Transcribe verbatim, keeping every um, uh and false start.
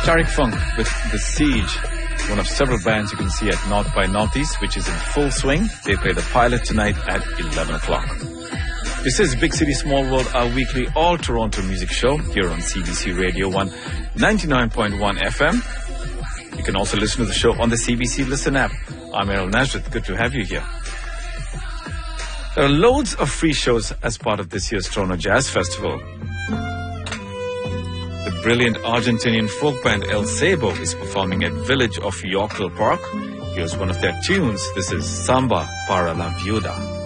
Tariq Funk with The Siege, one of several bands you can see at North by Northeast, which is in full swing. They play the Pilot tonight at eleven o'clock. This is Big City Small World, our weekly all-Toronto music show here on C B C Radio one ninety-nine point one F M. You can also listen to the show on the C B C Listen app. I'm Errol Nazareth. Good to have you here. There are loads of free shows as part of this year's Toronto Jazz Festival. The brilliant Argentinian folk band El Sabo is performing at Village of Yorkville Park. Here's one of their tunes. This is Samba para la Viuda.